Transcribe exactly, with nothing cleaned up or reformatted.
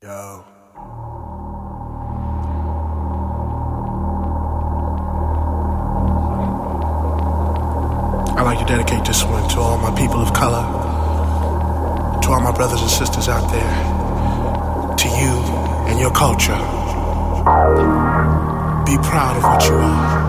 Yo. I'd like to dedicate this one to all my people of color, to all my brothers and sisters out there, to you and your culture. Be proud of what you are.